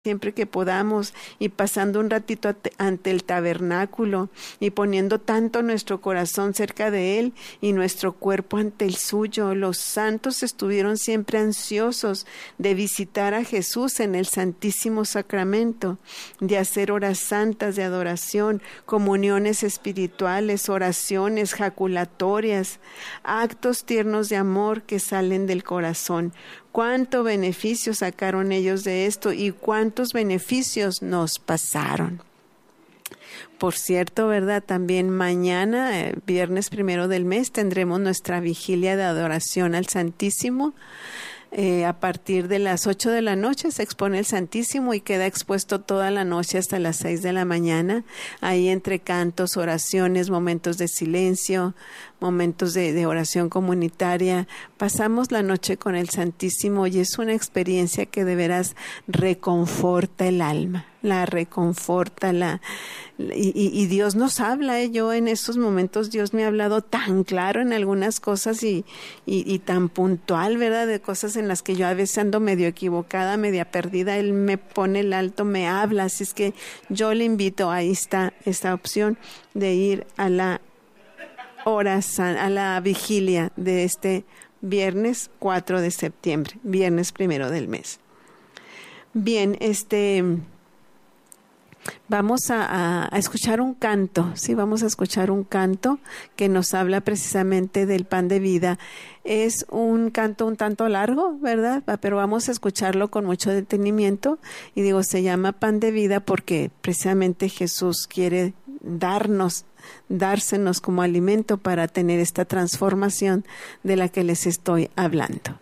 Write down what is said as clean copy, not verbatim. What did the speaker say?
siempre que podamos y pasando un ratito ante el tabernáculo y poniendo tanto nuestro corazón cerca de Él y nuestro cuerpo ante el suyo. Los santos estuvieron siempre ansiosos de visitar a Jesús en el Santísimo Sacramento, de hacer horas santas de adoración, comuniones espirituales, oraciones jaculatorias, actos tiernos de amor que salen del corazón. Cuánto beneficio sacaron ellos de esto y cuántos beneficios nos pasaron. Por cierto, ¿verdad? También mañana, viernes 1 del mes, tendremos nuestra vigilia de adoración al Santísimo. A partir de las 8 de la noche se expone el Santísimo y queda expuesto toda la noche hasta las 6 de la mañana. Ahí entre cantos, oraciones, momentos de silencio, momentos de oración comunitaria. Pasamos la noche con el Santísimo y es una experiencia que de veras reconforta el alma, la reconforta, y Dios nos habla. Yo en esos momentos Dios me ha hablado tan claro en algunas cosas y tan puntual, ¿verdad? De cosas en las que yo a veces ando medio equivocada, media perdida. Él me pone el alto, me habla. Así es que yo le invito, ahí está esta opción de ir a la a la vigilia de este viernes 4 de septiembre, viernes 1 del mes. Bien, vamos a escuchar un canto, sí, vamos a escuchar un canto que nos habla precisamente del pan de vida. Es un canto un tanto largo, ¿verdad? Pero vamos a escucharlo con mucho detenimiento y digo, se llama pan de vida porque precisamente Jesús quiere dársenos como alimento para tener esta transformación de la que les estoy hablando.